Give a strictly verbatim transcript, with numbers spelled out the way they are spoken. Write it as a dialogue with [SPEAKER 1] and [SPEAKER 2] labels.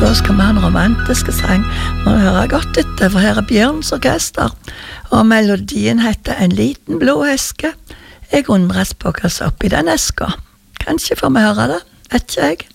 [SPEAKER 1] da skal vi ha en romantisk sang. Må høre godt etter, for her er Bjørns orkester, og melodien heter En liten blå eske. Jeg undres på hva som oppi den eska. Kanskje får vi høre det, vet ikke jeg.